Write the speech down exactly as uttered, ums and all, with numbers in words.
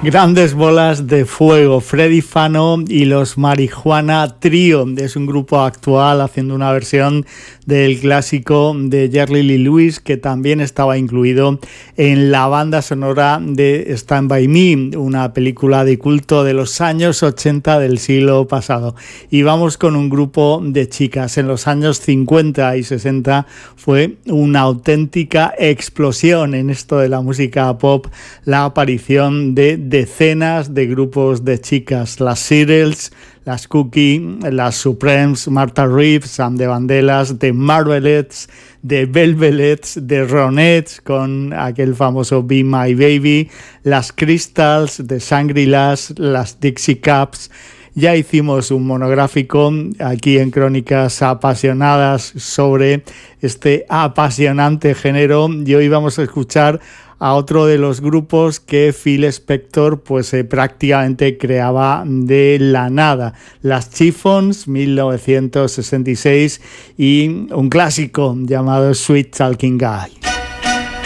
Grandes bolas de fuego, Freddy Fano y los Marijuana Trio. Es un grupo actual haciendo una versión del clásico de Jerry Lee Lewis, que también estaba incluido en la banda sonora de Stand By Me, una película de culto de los años ochenta del siglo pasado. Y vamos con un grupo de chicas. En los años cincuenta y sesenta fue una auténtica explosión en esto de la música pop, la aparición de decenas de grupos de chicas, las Seattle, las Cookie, las Supremes, Martha Reeves and the Vandellas, The Marvelettes, The Velvets, The Ronettes con aquel famoso Be My Baby, las Crystals, The Shangri-Las, las Dixie Caps. Ya hicimos un monográfico aquí en Crónicas Apasionadas sobre este apasionante género y hoy vamos a escuchar a otro de los grupos que Phil Spector pues eh, prácticamente creaba de la nada, las Chiffons, mil novecientos sesenta y seis, y un clásico llamado Sweet Talking Guy.